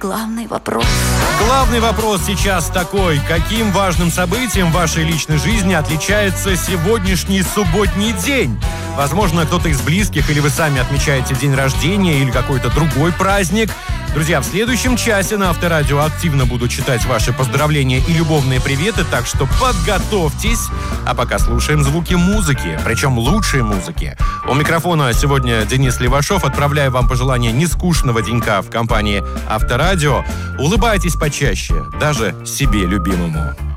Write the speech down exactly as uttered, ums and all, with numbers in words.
главный вопрос. Главный вопрос сейчас такой: каким важным событием в вашей личной жизни отличается сегодняшний субботний день? Возможно, кто-то из близких или вы сами отмечаете день рождения или какой-то другой праздник. Друзья, в следующем часе на Авторадио активно буду читать ваши поздравления и любовные приветы, так что подготовьтесь. А пока слушаем звуки музыки, причем лучшей музыки. У микрофона сегодня Денис Левашов. Отправляю вам пожелания нескучного денька в компании Авторадио. Улыбайтесь почаще, даже себе любимому.